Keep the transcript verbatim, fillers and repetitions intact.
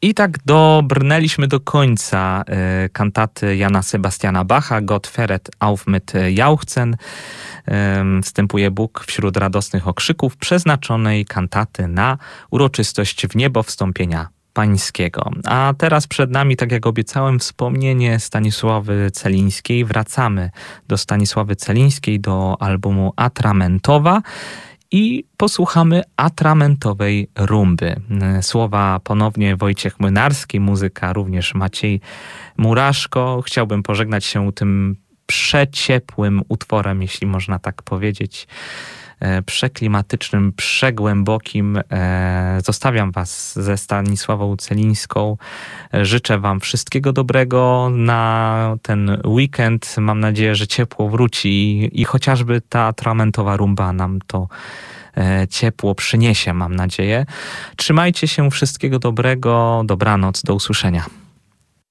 I tak dobrnęliśmy do końca y, kantaty Jana Sebastiana Bacha, Gott fähret auf mit Jauchzen. Y, wstępuje Bóg wśród radosnych okrzyków, przeznaczonej kantaty na uroczystość w niebo wstąpienia Pańskiego. A teraz przed nami, tak jak obiecałem, wspomnienie Stanisławy Celińskiej. Wracamy do Stanisławy Celińskiej, do albumu Atramentowa. I posłuchamy atramentowej rumby. Słowa ponownie Wojciech Młynarski, muzyka również Maciej Muraszko. Chciałbym pożegnać się tym przeciepłym utworem, jeśli można tak powiedzieć, przeklimatycznym, przegłębokim. Zostawiam was ze Stanisławą Celińską. Życzę wam wszystkiego dobrego na ten weekend. Mam nadzieję, że ciepło wróci i chociażby ta atramentowa rumba nam to ciepło przyniesie, mam nadzieję. Trzymajcie się, wszystkiego dobrego, dobranoc, do usłyszenia.